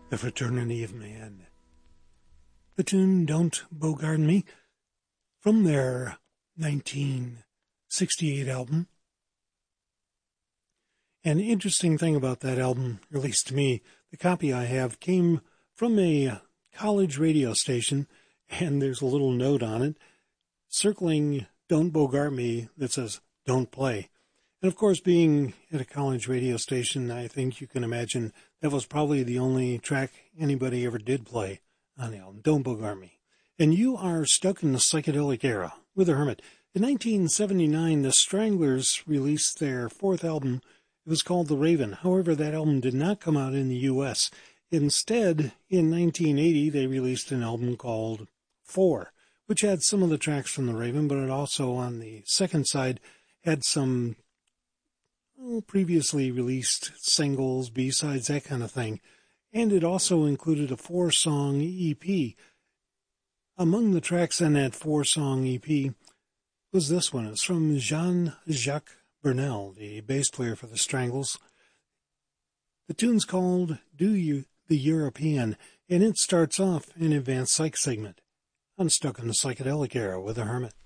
The Fraternity of Man. The tune Don't Bogart Me from their 1968 album. An interesting thing about that album, at least to me, the copy I have came from a college radio station, and there's a little note on it circling Don't Bogart Me that says, don't play. And of course, being at a college radio station, I think you can imagine that was probably the only track anybody ever did play on the album, Don't Bogart Me. And you are stuck in the psychedelic era with The Hermit. In 1979, the Stranglers released their fourth album. It was called The Raven. However, that album did not come out in the U.S. Instead, in 1980, they released an album called Four, which had some of the tracks from The Raven, but it also, on the second side, had some previously released singles, B-sides, that kind of thing. And it also included a 4-song EP. Among the tracks on that 4-song EP was this one. It's from Jean-Jacques Burnel, the bass player for the Strangles. The tune's called Do You the European, and it starts off an advanced psych segment. I'm stuck in the psychedelic era with The Hermit.